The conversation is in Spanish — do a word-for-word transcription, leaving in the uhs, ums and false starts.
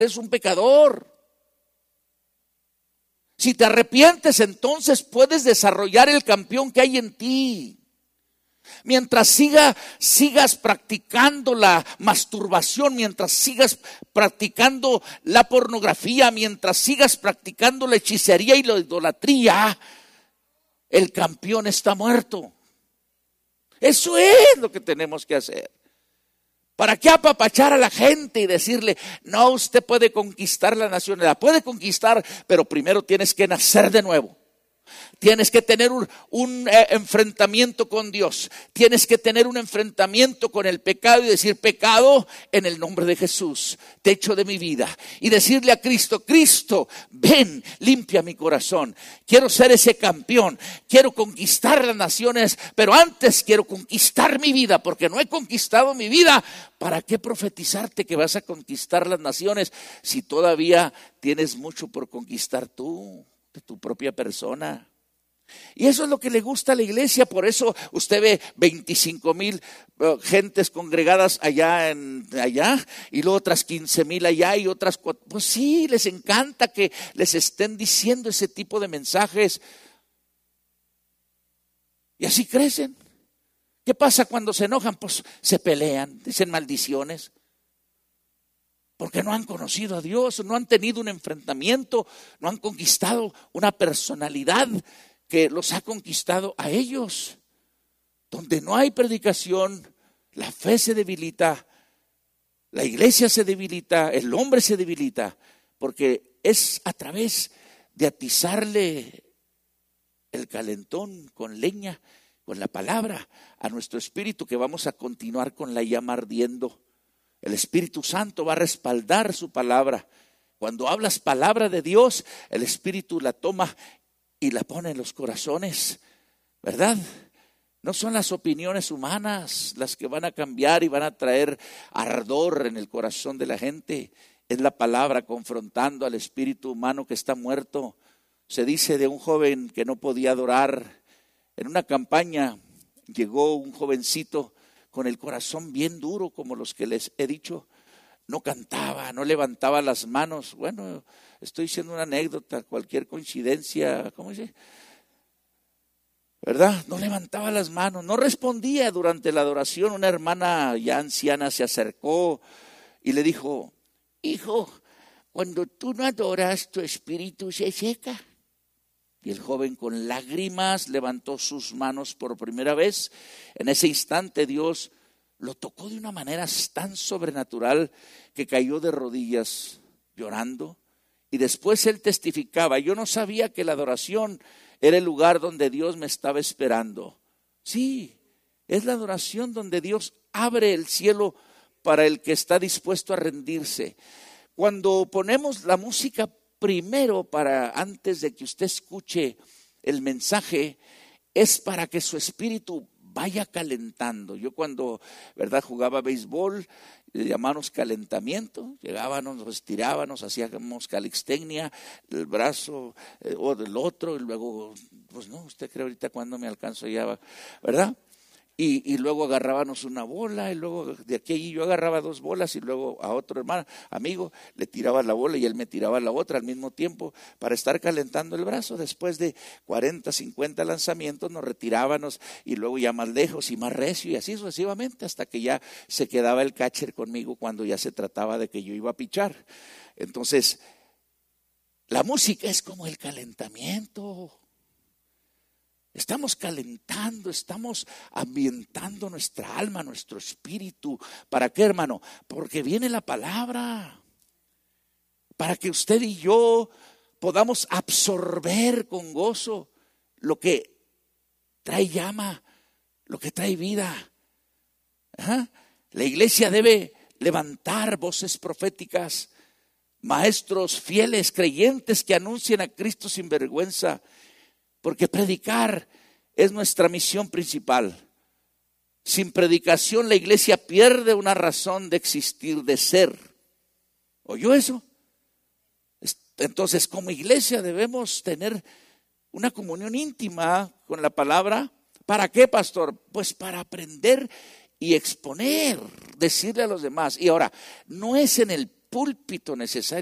eres un pecador. Si te arrepientes, entonces puedes desarrollar el campeón que hay en ti. Mientras siga, sigas practicando la masturbación, mientras sigas practicando la pornografía, mientras sigas practicando la hechicería y la idolatría, el campeón está muerto. Eso es lo que tenemos que hacer. ¿Para qué apapachar a la gente y decirle, no, usted puede conquistar la nación? La puede conquistar, pero primero tienes que nacer de nuevo. Tienes que tener un, un eh, enfrentamiento con Dios. Tienes que tener un enfrentamiento con el pecado y decir, pecado, en el nombre de Jesús, te echo de mi vida. Y decirle a Cristo, Cristo, ven, limpia mi corazón. Quiero ser ese campeón. Quiero conquistar las naciones, pero antes quiero conquistar mi vida, porque no he conquistado mi vida. ¿Para qué profetizarte que vas a conquistar las naciones si todavía tienes mucho por conquistar tú, de tu propia persona? Y eso es lo que le gusta a la iglesia. Por eso usted ve veinticinco mil uh, gentes congregadas allá, en, allá y luego otras quince mil allá y otras cuatro. Pues sí, les encanta que les estén diciendo ese tipo de mensajes. Y así crecen. ¿Qué pasa cuando se enojan? Pues se pelean, dicen maldiciones. Porque no han conocido a Dios, no han tenido un enfrentamiento, no han conquistado una personalidad que los ha conquistado a ellos. Donde no hay predicación, la fe se debilita, la iglesia se debilita, el hombre se debilita, porque es a través de atizarle el calentón con leña, con la palabra, a nuestro espíritu, que vamos a continuar con la llama ardiendo. El Espíritu Santo va a respaldar su palabra. Cuando hablas palabra de Dios, el Espíritu la toma y la pone en los corazones, ¿verdad? No son las opiniones humanas las que van a cambiar y van a traer ardor en el corazón de la gente. Es la palabra confrontando al espíritu humano que está muerto. Se dice de un joven que no podía adorar. En una campaña llegó un jovencito con el corazón bien duro, como los que les he dicho. No cantaba, no levantaba las manos. Bueno, estoy diciendo una anécdota, cualquier coincidencia, ¿cómo dice? ¿Verdad? No levantaba las manos, no respondía durante la adoración. Una hermana ya anciana se acercó y le dijo, hijo, cuando tú no adoras, tu espíritu se seca. Y el joven con lágrimas levantó sus manos por primera vez. En ese instante Dios lo tocó de una manera tan sobrenatural que cayó de rodillas llorando. Y después él testificaba, yo no sabía que la adoración era el lugar donde Dios me estaba esperando. Sí, es la adoración donde Dios abre el cielo para el que está dispuesto a rendirse. Cuando ponemos la música primero, para antes de que usted escuche el mensaje, es para que su espíritu vaya calentando. Yo cuando, verdad, jugaba béisbol, le llamamos calentamiento, llegábamos, nos estirábamos, hacíamos calixtenia, el brazo eh, o del otro, y luego, pues no, usted cree ahorita cuando me alcanzo ya, ¿verdad? Y, y luego agarrábamos una bola, y luego de aquí a allí yo agarraba dos bolas, y luego a otro hermano, amigo, le tiraba la bola y él me tiraba la otra al mismo tiempo para estar calentando el brazo. Después de cuarenta, cincuenta lanzamientos nos retirábamos y luego ya más lejos y más recio y así sucesivamente hasta que ya se quedaba el catcher conmigo cuando ya se trataba de que yo iba a pichar. Entonces, la música es como el calentamiento. Estamos calentando, estamos ambientando nuestra alma, nuestro espíritu. ¿Para qué, hermano? Porque viene la palabra. Para que usted y yo podamos absorber con gozo lo que trae llama, lo que trae vida. Ajá. La iglesia debe levantar voces proféticas, maestros fieles, creyentes que anuncien a Cristo sin vergüenza. Porque predicar es nuestra misión principal. Sin predicación la iglesia pierde una razón de existir, de ser. ¿Oyó eso? Entonces, como iglesia debemos tener una comunión íntima con la palabra. ¿Para qué, pastor? Pues para aprender y exponer, decirle a los demás. Y ahora, no es en el púlpito necesario